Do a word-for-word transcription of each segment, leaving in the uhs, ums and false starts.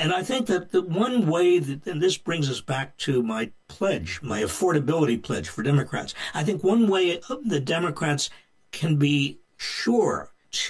And I think that the one way that, and this brings us back to my pledge, my affordability pledge for Democrats. I think one way the Democrats can be sure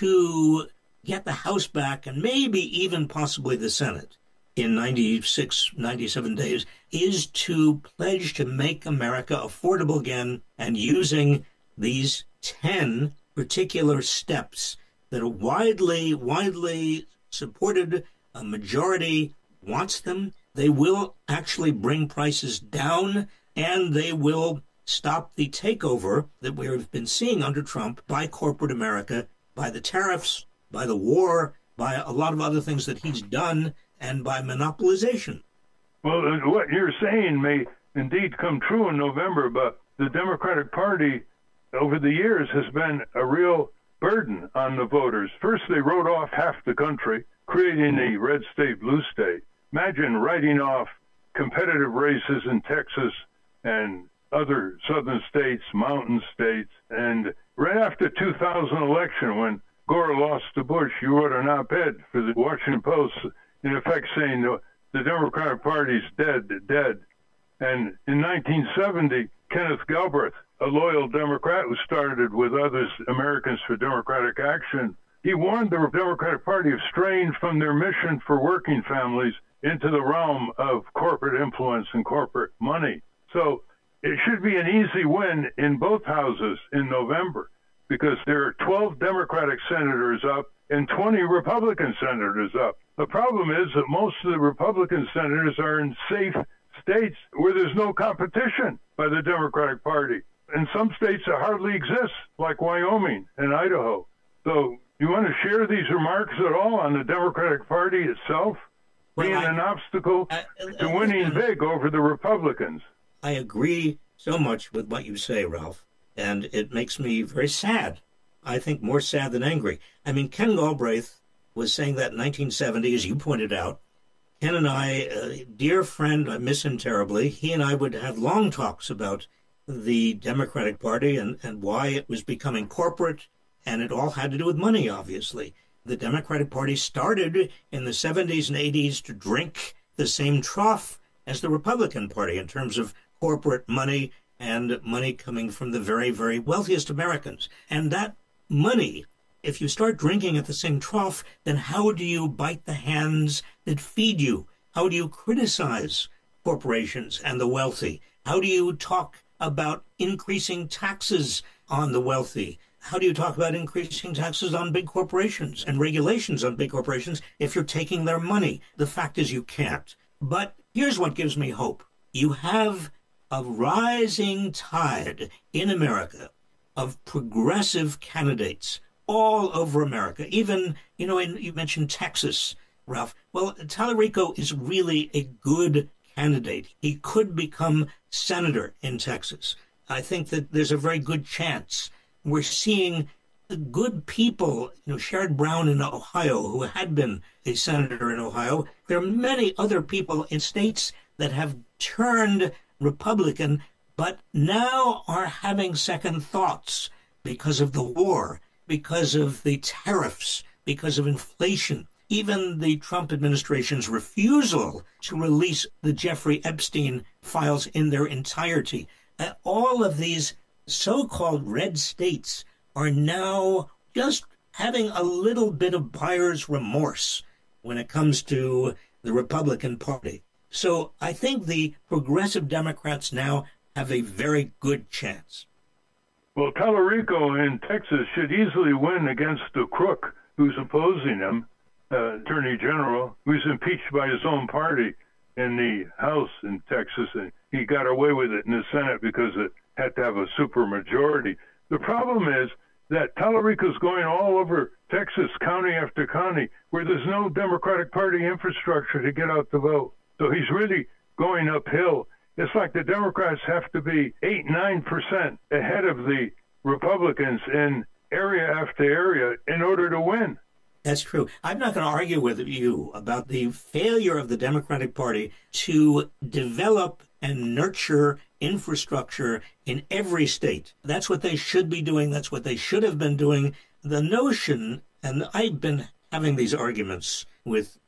to get the House back and maybe even possibly the Senate in ninety-six, ninety-seven days is to pledge to make America affordable again, and using these ten particular steps that are widely, widely supported. A majority wants them. They will actually bring prices down, and they will stop the takeover that we've been seeing under Trump by corporate America, by the tariffs, by the war, by a lot of other things that he's done, and by monopolization. Well, what you're saying may indeed come true in November, but the Democratic Party over the years has been a real burden on the voters. First, they wrote off half the country, creating a red state, blue state. Imagine writing off competitive races in Texas and other southern states, mountain states. And right after two thousand election, when Gore lost to Bush, you wrote an op-ed for the Washington Post, in effect saying the, the Democratic Party's dead, dead. And in nineteen seventy, Kenneth Galbraith, a loyal Democrat who started with others, Americans for Democratic Action, he warned the Democratic Party of straying from their mission for working families into the realm of corporate influence and corporate money. So it should be an easy win in both houses in November, because there are twelve Democratic senators up and twenty Republican senators up. The problem is that most of the Republican senators are in safe states where there's no competition by the Democratic Party. In some states that hardly exist, like Wyoming and Idaho. So you want to share these remarks at all on the Democratic Party itself well, being I, an obstacle I, I, to winning I, big over the Republicans? I agree so much with what you say, Ralph, and it makes me very sad. I think more sad than angry. I mean, Ken Galbraith was saying that in nineteen seventy, as you pointed out. Ken and I, a dear friend, I miss him terribly. He and I would have long talks about the Democratic Party and, and why it was becoming corporate. And it all had to do with money, obviously. The Democratic Party started in the seventies and eighties to drink the same trough as the Republican Party in terms of corporate money and money coming from the very, very wealthiest Americans. And that money, if you start drinking at the same trough, then how do you bite the hands that feed you? How do you criticize corporations and the wealthy? How do you talk about increasing taxes on the wealthy? How do you talk about increasing taxes on big corporations and regulations on big corporations if you're taking their money? The fact is you can't. But here's what gives me hope. You have a rising tide in America of progressive candidates all over America. Even, you know, in, you mentioned Texas, Ralph. Well, Tallarico is really a good candidate. He could become senator in Texas. I think that there's a very good chance. We're seeing good people, you know, Sherrod Brown in Ohio, who had been a senator in Ohio. There are many other people in states that have turned Republican, but now are having second thoughts because of the war, because of the tariffs, because of inflation. Even the Trump administration's refusal to release the Jeffrey Epstein files in their entirety. Uh, all of these so-called red states are now just having a little bit of buyer's remorse when it comes to the Republican Party. So I think the progressive Democrats now have a very good chance. Well, Tallarico in Texas should easily win against the crook who's opposing him, uh, Attorney General, who's impeached by his own party in the House in Texas, and he got away with it in the Senate because it had to have a supermajority. The problem is that Tallarico's going all over Texas, county after county, where there's no Democratic Party infrastructure to get out the vote. So he's really going uphill. It's like the Democrats have to be eight, nine percent ahead of the Republicans in area after area in order to win. That's true. I'm not going to argue with you about the failure of the Democratic Party to develop and nurture infrastructure in every state. That's what they should be doing. That's what they should have been doing. The notion, and I've been having these arguments with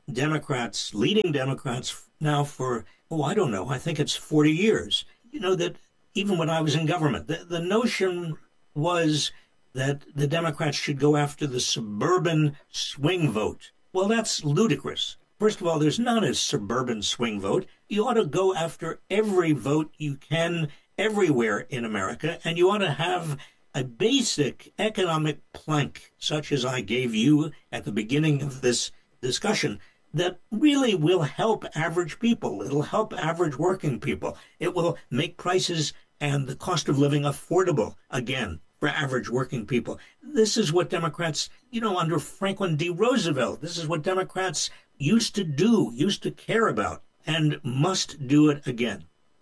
Democrats, leading Democrats now for, oh, I don't know, I think it's forty years. You know, that even when I was in government, the, the notion was that the Democrats should go after the suburban swing vote. Well, that's ludicrous. First of all, there's not a suburban swing vote. You ought to go after every vote you can everywhere in America, and you ought to have a basic economic plank, such as I gave you at the beginning of this discussion, that really will help average people. It'll help average working people. It will make prices and the cost of living affordable again for average working people. This is what Democrats, you know, under Franklin D. Roosevelt, this is what Democrats used to do, used to care about, and must do it again.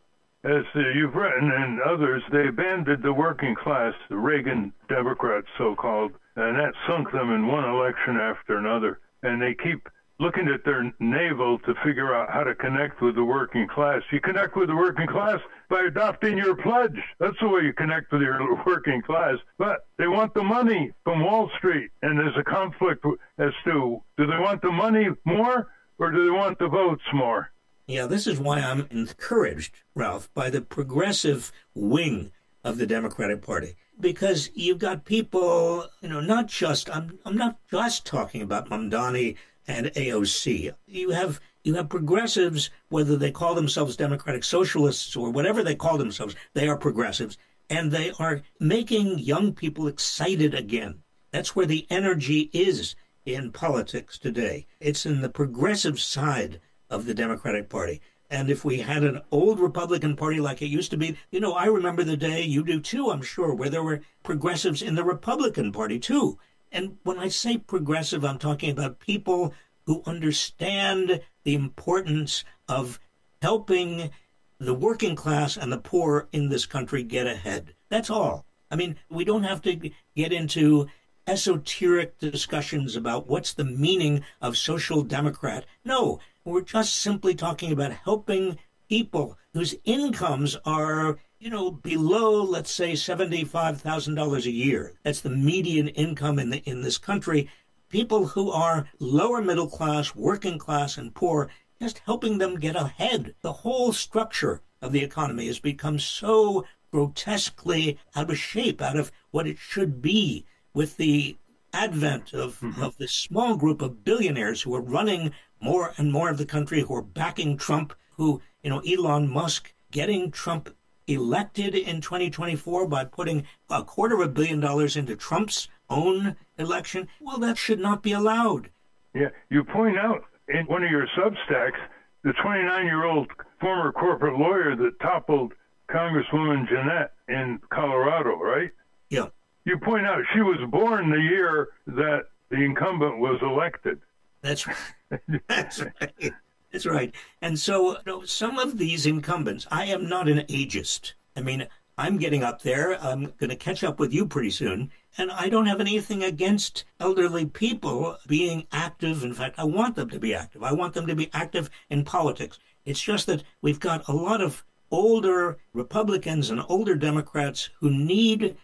As uh, you've written and others, they abandoned the working class, the Reagan Democrats so-called, and that sunk them in one election after another. And they keep looking at their navel to figure out how to connect with the working class. You connect with the working class by adopting your pledge. That's the way you connect with your working class. But they want the money from Wall Street, and there's a conflict as to, do they want the money more or do they want the votes more? Yeah, this is why I'm encouraged, Ralph, by the progressive wing of the Democratic Party. Because you've got people, you know, not just, I'm I'm not just talking about Mamdani and A O C. You have you have progressives, whether they call themselves Democratic Socialists or whatever they call themselves, they are progressives. And they are making young people excited again. That's where the energy is in politics today. It's in the progressive side of the Democratic Party. And if we had an old Republican Party like it used to be, you know, I remember the day, you do too, I'm sure, where there were progressives in the Republican Party too. And when I say progressive, I'm talking about people who understand the importance of helping the working class and the poor in this country get ahead. That's all. I mean, we don't have to get into esoteric discussions about what's the meaning of social democrat. No, we're just simply talking about helping people whose incomes are, you know, below, let's say, seventy-five thousand dollars a year. That's the median income in the, in this country. People who are lower middle class, working class, and poor, just helping them get ahead. The whole structure of the economy has become so grotesquely out of shape, out of what it should be, with the advent of, mm-hmm. of this small group of billionaires who are running more and more of the country, who are backing Trump, who, you know, Elon Musk getting Trump elected in twenty twenty-four by putting a quarter of a billion dollars into Trump's own election. Well, that should not be allowed. Yeah, you point out in one of your Substacks, the twenty-nine-year-old former corporate lawyer that toppled Congresswoman Jeanette in Colorado, right? Yeah. You point out she was born the year that the incumbent was elected. That's right. That's right. That's right. And so, you know, some of these incumbents, I am not an ageist. I mean, I'm getting up there. I'm going to catch up with you pretty soon. And I don't have anything against elderly people being active. In fact, I want them to be active. I want them to be active in politics. It's just that we've got a lot of older Republicans and older Democrats who need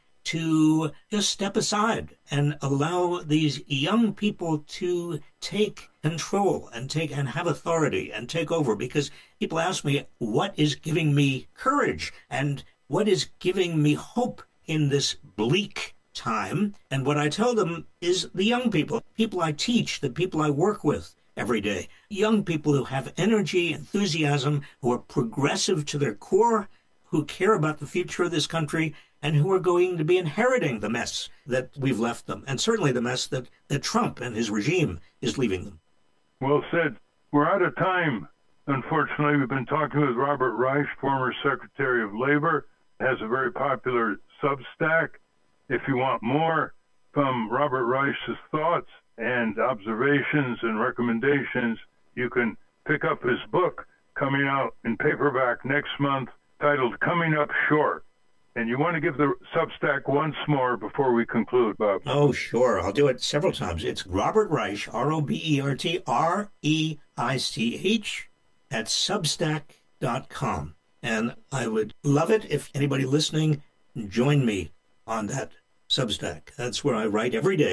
to just step aside and allow these young people to take control and take and have authority and take over. Because people ask me, what is giving me courage and what is giving me hope in this bleak time? And what I tell them is the young people, people I teach, the people I work with every day, young people who have energy, enthusiasm, who are progressive to their core, who care about the future of this country, and who are going to be inheriting the mess that we've left them, and certainly the mess that, that Trump and his regime is leaving them. Well said. We're out of time. Unfortunately, we've been talking with Robert Reich, former Secretary of Labor, has a very popular Substack. If you want more from Robert Reich's thoughts and observations and recommendations, you can pick up his book coming out in paperback next month titled Coming Up Short. And you want to give the Substack once more before we conclude, Bob? Oh, sure. I'll do it several times. It's Robert Reich, R O B E R T R E I C H, at substack dot com. And I would love it if anybody listening joined me on that Substack. That's where I write every day.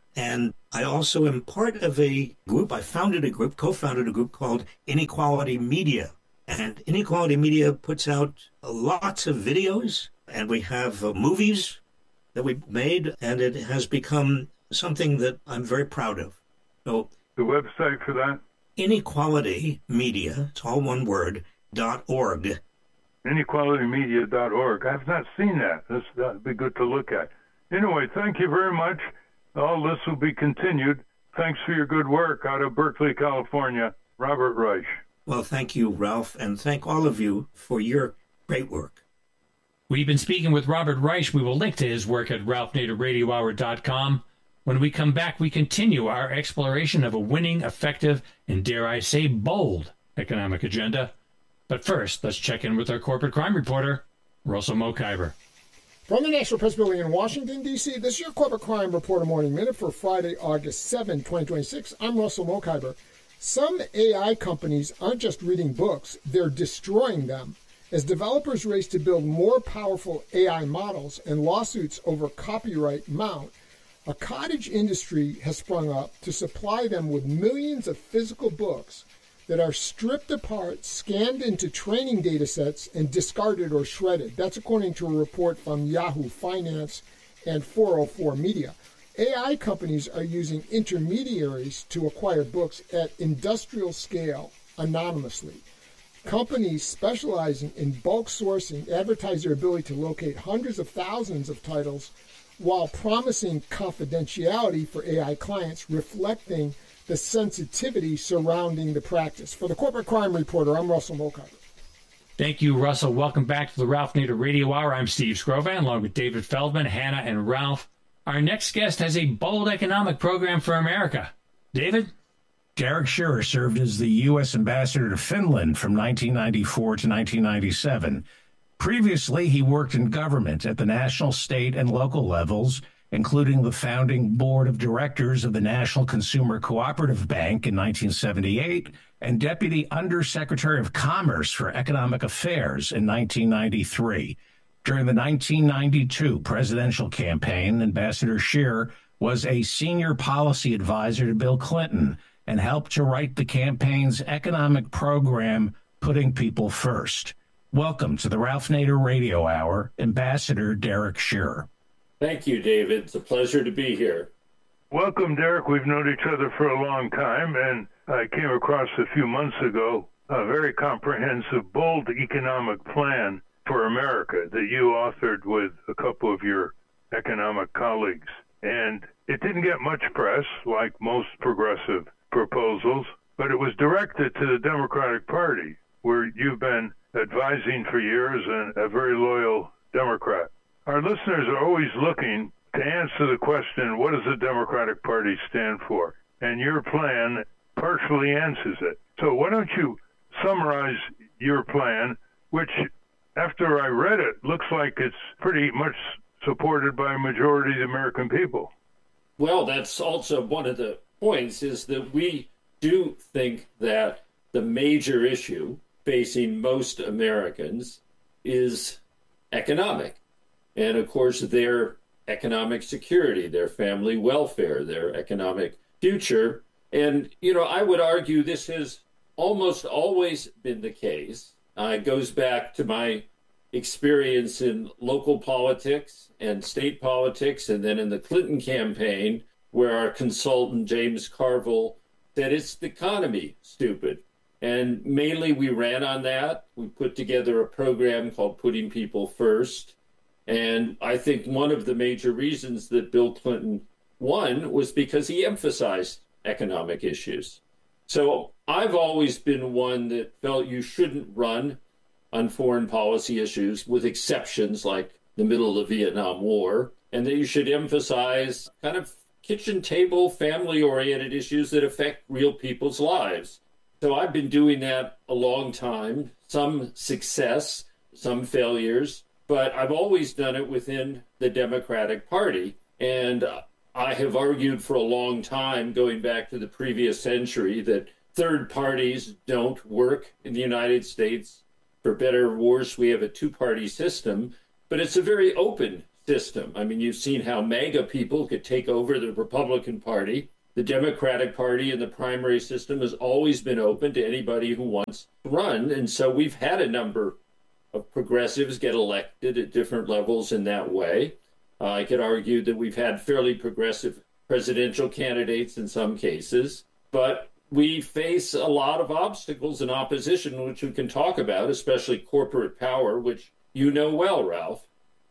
And I also am part of a group. I founded a group, co-founded a group called Inequality Media. And Inequality Media puts out lots of videos, and we have uh, movies that we made, and it has become something that I'm very proud of. So the website for that? Inequality Media, it's all one word, dot org. inequality media dot org. I've not seen that. This, that'd be good to look at. Anyway, thank you very much. All this will be continued. Thanks for your good work out of Berkeley, California. Robert Reich. Well, thank you, Ralph, and thank all of you for your great work. We've been speaking with Robert Reich. We will link to his work at ralph nader radio hour dot com. When we come back, we continue our exploration of a winning, effective, and dare I say, bold economic agenda. But first, let's check in with our corporate crime reporter, Russell Mokhiber. From the National Press Building in Washington, D C, this is your Corporate Crime Reporter Morning Minute for Friday, August seventh, twenty twenty-six. I'm Russell Mokhiber. Some A I companies aren't just reading books, they're destroying them. As developers race to build more powerful A I models and lawsuits over copyright mount, a cottage industry has sprung up to supply them with millions of physical books that are stripped apart, scanned into training data sets, and discarded or shredded. That's according to a report from Yahoo Finance and four oh four Media. A I companies are using intermediaries to acquire books at industrial scale anonymously. Companies specializing in bulk sourcing advertise their ability to locate hundreds of thousands of titles while promising confidentiality for A I clients, reflecting the sensitivity surrounding the practice. For the Corporate Crime Reporter, I'm Russell Mokhiber. Thank you, Russell. Welcome back to the Ralph Nader Radio Hour. I'm Steve Scrovan, along with David Feldman, Hannah, and Ralph. Our next guest has a bold economic program for America. David? Derek Shearer served as the U S ambassador to Finland from nineteen ninety-four to nineteen ninety-seven. Previously, he worked in government at the national, state, and local levels, including the founding board of directors of the National Consumer Cooperative Bank in nineteen seventy-eight and Deputy Undersecretary of Commerce for Economic Affairs in nineteen ninety-three. During the nineteen ninety-two presidential campaign, Ambassador Shearer was a senior policy advisor to Bill Clinton and helped to write the campaign's economic program, Putting People First. Welcome to the Ralph Nader Radio Hour, Ambassador Derek Shearer. Thank you, David. It's a pleasure to be here. Welcome, Derek. We've known each other for a long time, and I came across a few months ago a very comprehensive, bold economic plan for America that you authored with a couple of your economic colleagues. And it didn't get much press, like most progressive proposals, but it was directed to the Democratic Party, where you've been advising for years and a very loyal Democrat. Our listeners are always looking to answer the question, what does the Democratic Party stand for? And your plan partially answers it. So why don't you summarize your plan, which, after I read it, looks like it's pretty much supported by a majority of the American people. Well, that's also one of the points, is that we do think that the major issue facing most Americans is economic. And of course, their economic security, their family welfare, their economic future. And, you know, I would argue this has almost always been the case. Uh, it goes back to my experience in local politics and state politics, and then in the Clinton campaign, where our consultant, James Carville, said it's the economy, stupid. And mainly we ran on that. We put together a program called Putting People First. And I think one of the major reasons that Bill Clinton won was because he emphasized economic issues. So I've always been one that felt you shouldn't run on foreign policy issues, with exceptions like the middle of the Vietnam War, and that you should emphasize kind of kitchen table, family-oriented issues that affect real people's lives. So I've been doing that a long time, some success, some failures, but I've always done it within the Democratic Party. And I have argued for a long time, going back to the previous century, that third parties don't work in the United States. For better or worse, we have a two-party system, but it's a very open system. I mean, you've seen how MAGA people could take over the Republican Party. The Democratic Party in the primary system has always been open to anybody who wants to run. And so we've had a number of progressives get elected at different levels in that way. Uh, I could argue that we've had fairly progressive presidential candidates in some cases, but we face a lot of obstacles and opposition, which we can talk about, especially corporate power, which you know well, Ralph.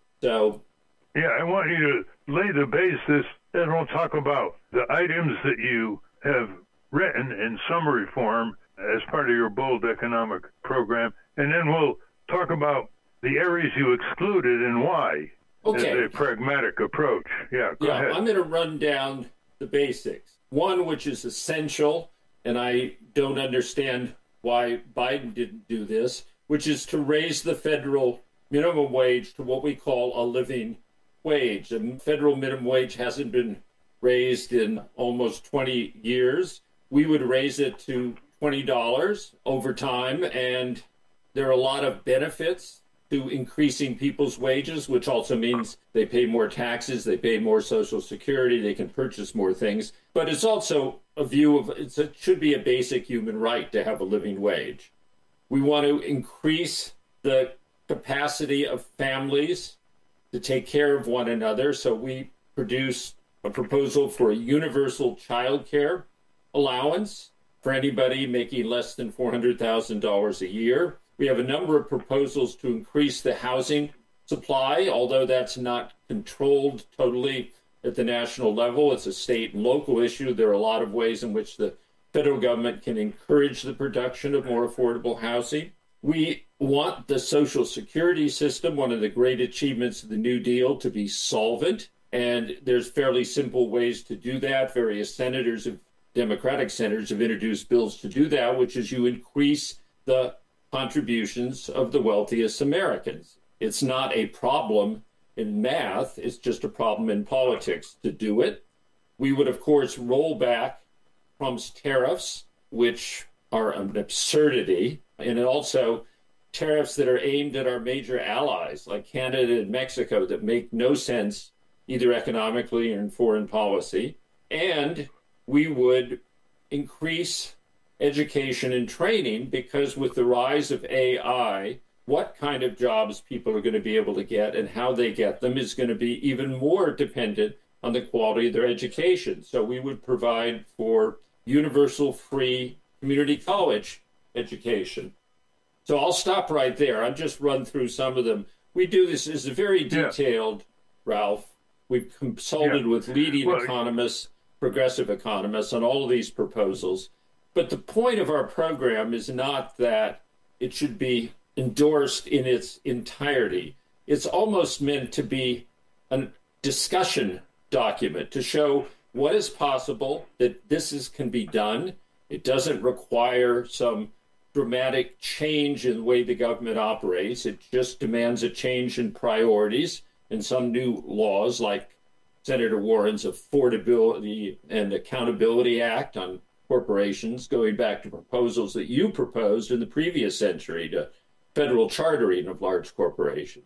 So, yeah, I want you to lay the basis, and we'll talk about the items that you have written in summary form as part of your BOLD economic program, and then we'll talk about the areas you excluded and why. Okay. As a pragmatic approach. Yeah, go yeah, ahead. I'm going to run down the basics. One, which is essential, and I don't understand why Biden didn't do this, which is to raise the federal minimum wage to what we call a living wage. The federal minimum wage hasn't been raised in almost twenty years. We would raise it to twenty dollars over time, and there are a lot of benefits to increasing people's wages, which also means they pay more taxes, they pay more Social Security, they can purchase more things. But it's also a view of it's a, it should be a basic human right to have a living wage. We want to increase the capacity of families to take care of one another. So we produce a proposal for a universal child care allowance for anybody making less than four hundred thousand dollars a year. We have a number of proposals to increase the housing supply, although that's not controlled totally at the national level. It's a state and local issue. There are a lot of ways in which the federal government can encourage the production of more affordable housing. We want the Social Security system, one of the great achievements of the New Deal, to be solvent. And there's fairly simple ways to do that. Various senators, of Democratic senators, have introduced bills to do that, which is you increase the contributions of the wealthiest Americans. It's not a problem in math, it's just a problem in politics to do it. We would, of course, roll back Trump's tariffs, which are an absurdity, and also tariffs that are aimed at our major allies like Canada and Mexico that make no sense either economically or in foreign policy. And we would increase education and training, because with the rise of A I, what kind of jobs people are going to be able to get and how they get them is going to be even more dependent on the quality of their education. So we would provide for universal free community college education. So I'll stop right there. I'll just run through some of them. We do this as a very detailed, yeah. Ralph. We've consulted yeah. with leading well, economists, progressive economists on all of these proposals. But the point of our program is not that it should be endorsed in its entirety. It's almost meant to be a discussion document to show what is possible, that this is, can be done. It doesn't require some dramatic change in the way the government operates. It just demands a change in priorities and some new laws, like Senator Warren's Affordability and Accountability Act on corporations, going back to proposals that you proposed in the previous century to federal chartering of large corporations.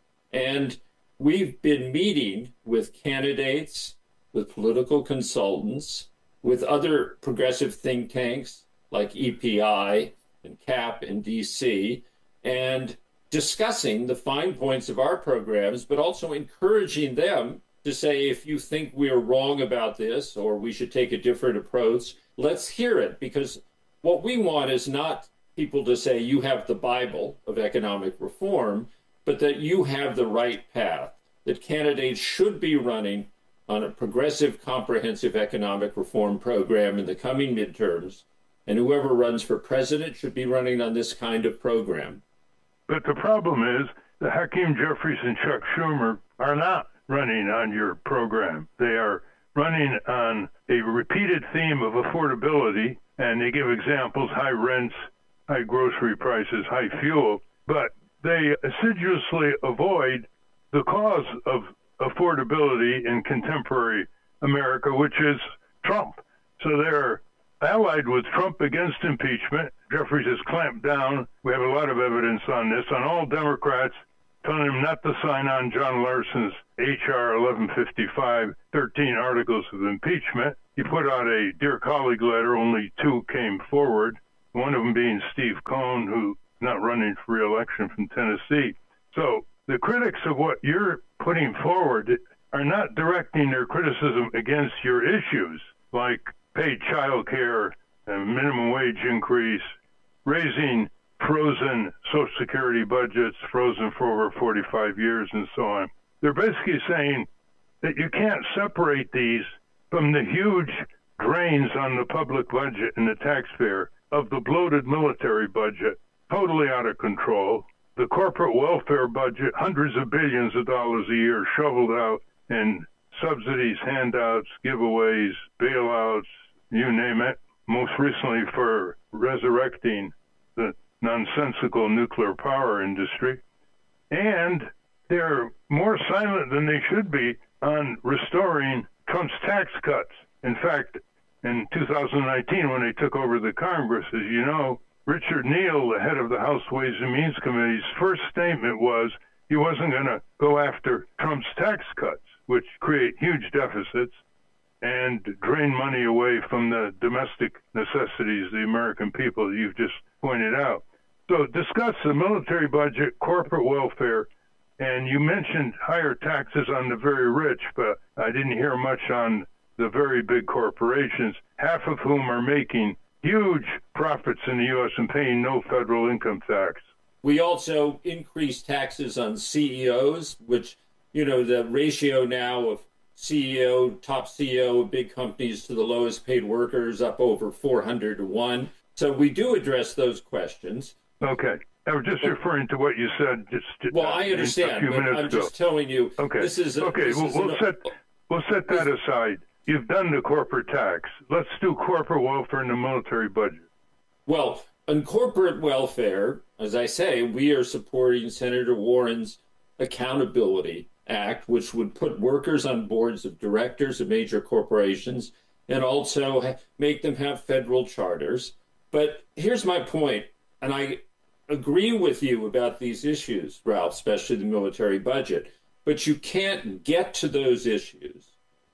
And we've been meeting with candidates, with political consultants, with other progressive think tanks like E P I and CAP in D C, and discussing the fine points of our programs, but also encouraging them to say, if you think we're wrong about this or we should take a different approach, let's hear it. Because what we want is not people to say you have the Bible of economic reform, but that you have the right path, that candidates should be running on a progressive, comprehensive economic reform program in the coming midterms, and whoever runs for president should be running on this kind of program. But the problem is that Hakeem Jeffries and Chuck Schumer are not running on your program. They are running on a repeated theme of affordability, and they give examples: high rents, high grocery prices, high fuel, but they assiduously avoid the cause of affordability in contemporary America, which is Trump. So they're allied with Trump against impeachment. Jeffries has clamped down. We have a lot of evidence on this, on all Democrats telling him not to sign on John Larson's H R eleven fifty-five, thirteen articles of impeachment. He put out a dear colleague letter. Only two came forward, one of them being Steve Cohen, who's not running for re-election from Tennessee. So the critics of what you're putting forward are not directing their criticism against your issues, like paid child care, and minimum wage increase, raising frozen Social Security budgets, frozen for over forty-five years, and so on. They're basically saying that you can't separate these from the huge drains on the public budget and the taxpayer of the bloated military budget, totally out of control, the corporate welfare budget, hundreds of billions of dollars a year shoveled out in subsidies, handouts, giveaways, bailouts, you name it, most recently for resurrecting the nonsensical nuclear power industry. And they're more silent than they should be on restoring Trump's tax cuts. In fact, in two thousand nineteen, when they took over the Congress, as you know, Richard Neal, the head of the House Ways and Means Committee's first statement was he wasn't going to go after Trump's tax cuts, which create huge deficits and drain money away from the domestic necessities of the American people that you've just pointed out. So discuss the military budget, corporate welfare, and you mentioned higher taxes on the very rich, but I didn't hear much on the very big corporations, half of whom are making huge profits in the U S and paying no federal income tax. We also increased taxes on C E Os, which, you know, the ratio now of C E O, top C E O of big companies to the lowest paid workers up over four hundred to one. So we do address those questions. Okay. I was just referring to what you said just well, I understand, a few but minutes I'm ago. just telling you, okay. this is a, okay. this We'll, is we'll an, set we'll set that this, aside. You've done the corporate tax. Let's do corporate welfare and the military budget. Well, on corporate welfare, as I say, we are supporting Senator Warren's Accountability Act, which would put workers on boards of directors of major corporations and also ha- make them have federal charters. But here's my point, and I agree with you about these issues, Ralph, especially the military budget, but you can't get to those issues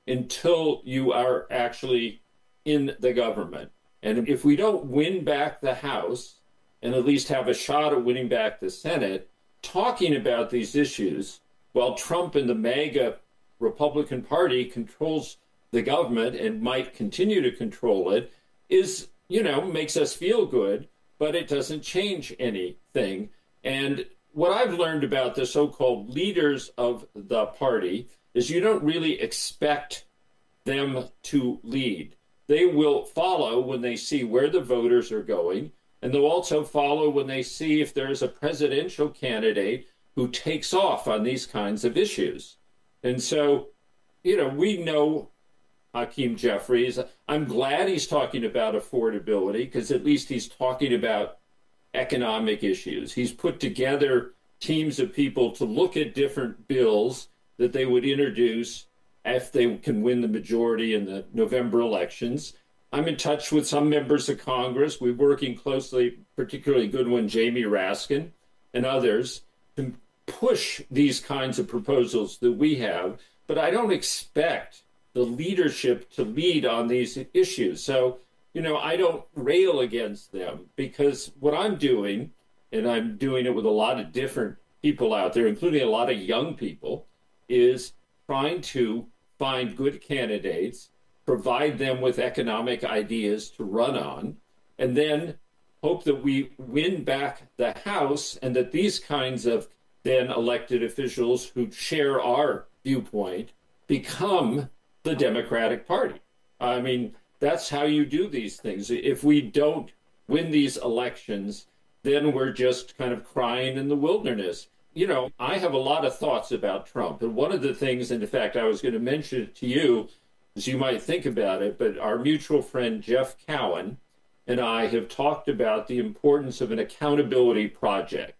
until you are actually in the government. And if we don't win back the House and at least have a shot at winning back the Senate, talking about these issues while Trump and the MAGA Republican Party controls the government and might continue to control it is, you know, makes us feel good, but it doesn't change anything. And what I've learned about the so-called leaders of the party is you don't really expect them to lead. They will follow when they see where the voters are going, and they'll also follow when they see if there's a presidential candidate who takes off on these kinds of issues. And so, you know, we know Hakeem Jeffries. I'm glad he's talking about affordability because at least he's talking about economic issues. He's put together teams of people to look at different bills that they would introduce if they can win the majority in the November elections. I'm in touch with some members of Congress. We're working closely, particularly Goodwin, Jamie Raskin, and others to push these kinds of proposals that we have. But I don't expect the leadership to lead on these issues. So, you know, I don't rail against them because what I'm doing, and I'm doing it with a lot of different people out there, including a lot of young people, is trying to find good candidates, provide them with economic ideas to run on, and then hope that we win back the House and that these kinds of then elected officials who share our viewpoint become the Democratic Party. I mean, that's how you do these things. If we don't win these elections, then we're just kind of crying in the wilderness. You know, I have a lot of thoughts about Trump. And one of the things, and in fact, I was going to mention it to you, as you might think about it, but our mutual friend Jeff Cowan and I have talked about the importance of an accountability project,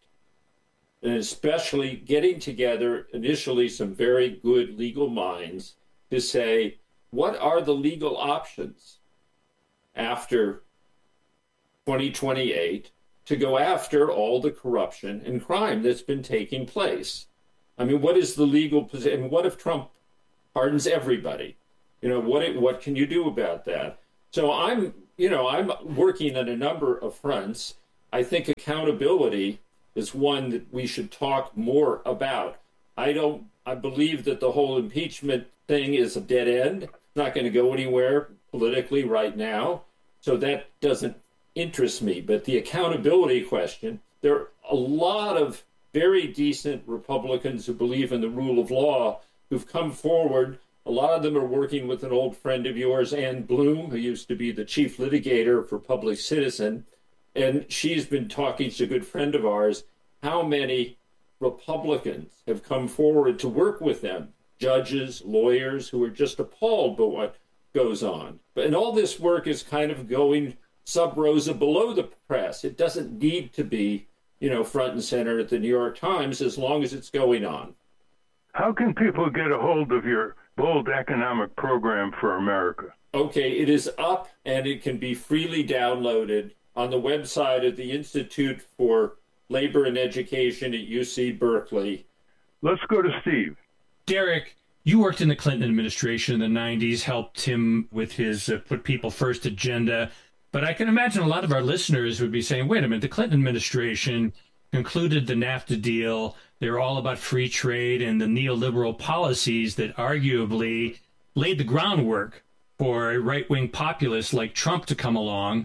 and especially getting together initially some very good legal minds to say, what are the legal options after twenty twenty-eight to go after all the corruption and crime that's been taking place. I mean, what is the legal position? What if Trump pardons everybody? You know, what what can you do about that? So I'm, you know, I'm working on a number of fronts. I think accountability is one that we should talk more about. I don't, I believe that the whole impeachment thing is a dead end. It's not going to go anywhere politically right now. So that doesn't interest me. But the accountability question, there are a lot of very decent Republicans who believe in the rule of law who've come forward. A lot of them are working with an old friend of yours, Ann Bloom, who used to be the chief litigator for Public Citizen. And she's been talking to a good friend of ours. How many Republicans have come forward to work with them? Judges, lawyers who are just appalled by what goes on. But and all this work is kind of going sub rosa below the press. It doesn't need to be, you know, front and center at the New York Times as long as it's going on. How can people get a hold of your bold economic program for America? Okay, it is up and it can be freely downloaded on the website of the Institute for Labor and Education at U C Berkeley. Let's go to Steve. Derek, you worked in the Clinton administration in the nineties, helped him with his uh, put people first agenda. But I can imagine a lot of our listeners would be saying, wait a minute, the Clinton administration concluded the NAFTA deal. They're all about free trade and the neoliberal policies that arguably laid the groundwork for a right-wing populist like Trump to come along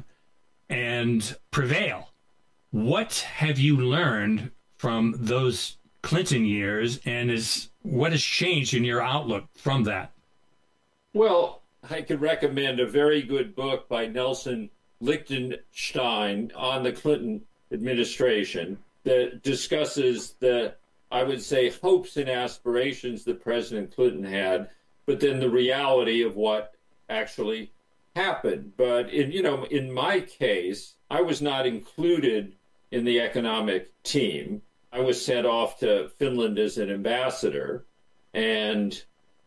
and prevail. What have you learned from those Clinton years, and is what has changed in your outlook from that? Well, I could recommend a very good book by Nelson Lichtenstein on the Clinton administration that discusses the, I would say, hopes and aspirations that President Clinton had, but then the reality of what actually happened. But in, you know, in my case, I was not included in the economic team. I was sent off to Finland as an ambassador, and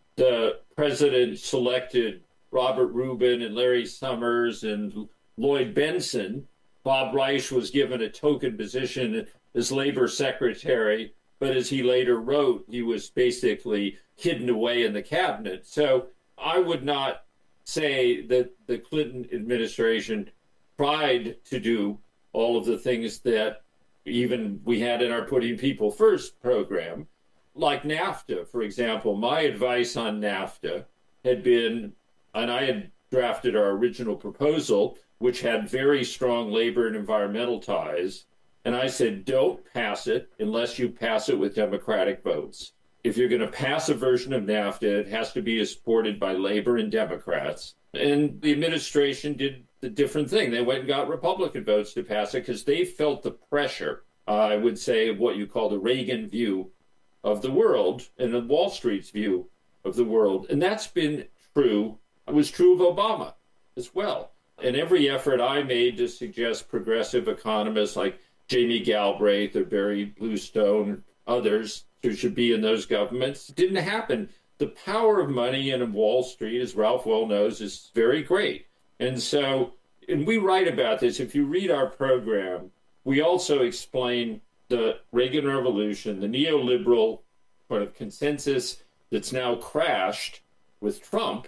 the president selected Robert Rubin and Larry Summers and Lloyd Benson. Bob Reich was given a token position as labor secretary, but as he later wrote, he was basically hidden away in the cabinet. So I would not say that the Clinton administration tried to do all of the things that even we had in our Putting People First program, like NAFTA, for example. My advice on NAFTA had been, and I had drafted our original proposal, which had very strong labor and environmental ties. And I said, don't pass it unless you pass it with Democratic votes. If you're going to pass a version of NAFTA, it has to be supported by labor and Democrats. And the administration did the different thing. They went and got Republican votes to pass it because they felt the pressure, uh, I would say, of what you call the Reagan view of the world and of Wall Street's view of the world. And that's been true. It was true of Obama as well. And every effort I made to suggest progressive economists like Jamie Galbraith or Barry Bluestone, others who should be in those governments, didn't happen. The power of money and of Wall Street, as Ralph well knows, is very great. And so, and we write about this. If you read our program, we also explain the Reagan Revolution, the neoliberal sort of consensus that's now crashed with Trump,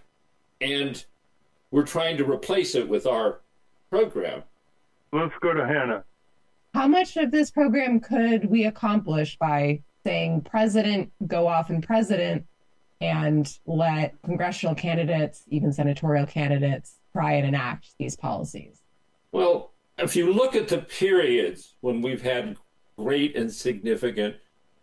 and we're trying to replace it with our program. Let's go to Hannah. How much of this program could we accomplish by saying president, go off and president, and let congressional candidates, even senatorial candidates, try and enact these policies? Well, if you look at the periods when we've had great and significant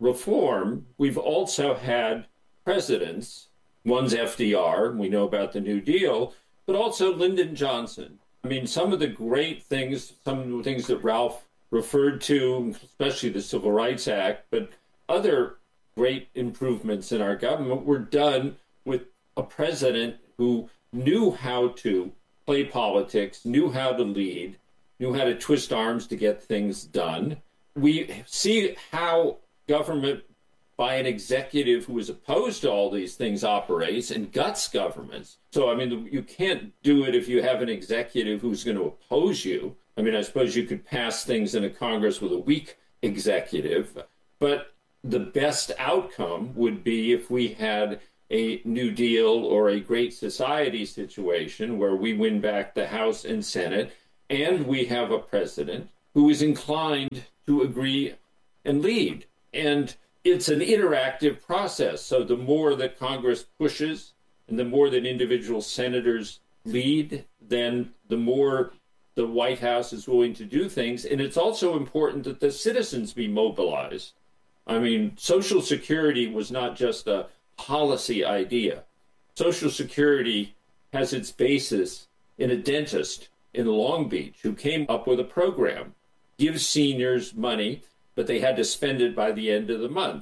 reform, we've also had presidents. One's F D R, we know about the New Deal, but also Lyndon Johnson. I mean, some of the great things, some of the things that Ralph referred to, especially the Civil Rights Act, but other great improvements in our government were done with a president who knew how to play politics, knew how to lead, knew how to twist arms to get things done. We see how government by an executive who is opposed to all these things operates and guts governments. So, I mean, you can't do it if you have an executive who's going to oppose you. I mean, I suppose you could pass things in a Congress with a weak executive, but the best outcome would be if we had a New Deal or a Great Society situation where we win back the House and Senate, and we have a president who is inclined to agree and lead. And it's an interactive process. So the more that Congress pushes and the more that individual senators lead, then the more the White House is willing to do things. And it's also important that the citizens be mobilized. I mean, Social Security was not just a policy idea. Social Security has its basis in a dentist in Long Beach who came up with a program, gives seniors money, but they had to spend it by the end of the month.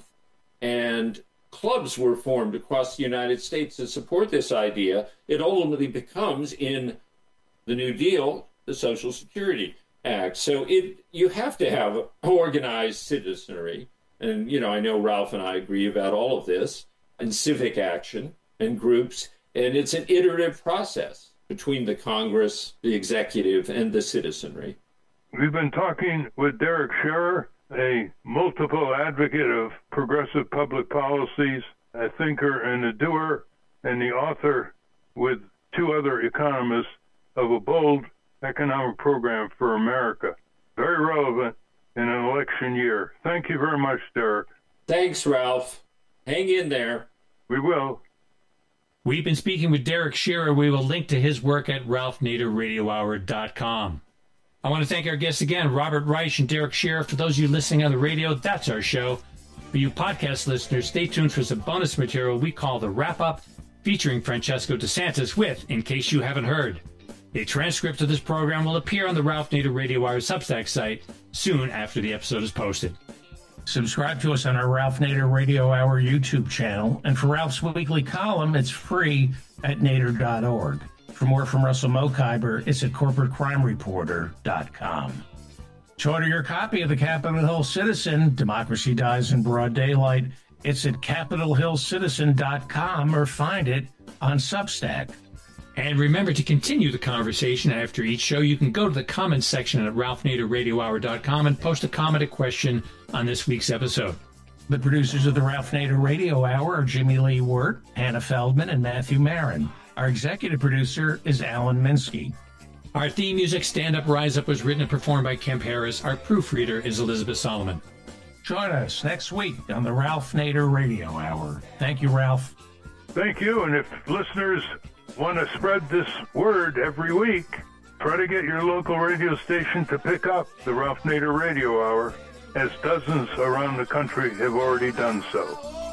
And clubs were formed across the United States to support this idea. It ultimately becomes, in the New Deal, the Social Security Act. So it you have to have organized citizenry. And, you know, I know Ralph and I agree about all of this, and civic action and groups. And it's an iterative process between the Congress, the executive, and the citizenry. We've been talking with Derek Scherer, a multiple advocate of progressive public policies, a thinker and a doer, and the author with two other economists of a bold economic program for America. Very relevant in an election year. Thank you very much, Derek. Thanks, Ralph. Hang in there. We will. We've been speaking with Derek Scherer. We will link to his work at ralph nader radio hour dot com. I want to thank our guests again, Robert Reich and Derek Scherer. For those of you listening on the radio, that's our show. For you podcast listeners, stay tuned for some bonus material we call the Wrap-Up, featuring Francesco DeSantis with In Case You Haven't Heard. A transcript of this program will appear on the Ralph Nader Radio Hour Substack site soon after the episode is posted. Subscribe to us on our Ralph Nader Radio Hour YouTube channel. And for Ralph's weekly column, it's free at nader dot org. For more from Russell Mokhiber, it's at corporate crime reporter dot com. To order your copy of the Capitol Hill Citizen, Democracy Dies in Broad Daylight, it's at capitol hill citizen dot com or find it on Substack. And remember, to continue the conversation after each show, you can go to the comments section at ralph nader radio hour dot com and post a comment or question on this week's episode. The producers of the Ralph Nader Radio Hour are Jimmy Lee Wirt, Hannah Feldman, and Matthew Marin. Our executive producer is Alan Minsky. Our theme music, Stand Up, Rise Up, was written and performed by Kemp Harris. Our proofreader is Elizabeth Solomon. Join us next week on the Ralph Nader Radio Hour. Thank you, Ralph. Thank you. And if listeners want to spread this word every week, try to get your local radio station to pick up the Ralph Nader Radio Hour, as dozens around the country have already done so.